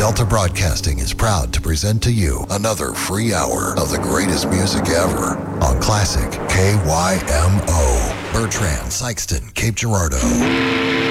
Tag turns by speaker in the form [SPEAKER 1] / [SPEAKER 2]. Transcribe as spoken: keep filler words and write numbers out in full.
[SPEAKER 1] Delta Broadcasting is proud to present to you another free hour of the greatest music ever on Classic K Y M O. Bertrand, Sykeston, Cape Girardeau.